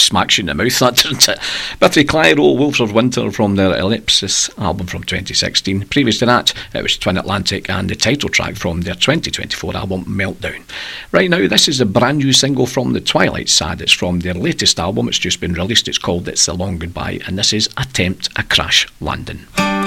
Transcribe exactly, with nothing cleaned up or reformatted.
smacks you in the mouth, that doesn't it? Biffy Clyro, Wolves of Winter from their Ellipsis album from twenty sixteen. Previous to that, it was Twin Atlantic and the title track from their twenty twenty-four album Meltdown. Right now, this is a brand new single from the Twilight Sad. It's from their latest album. It's just been released. It's called It's a Long Goodbye, and this is Attempt a Crash Landing.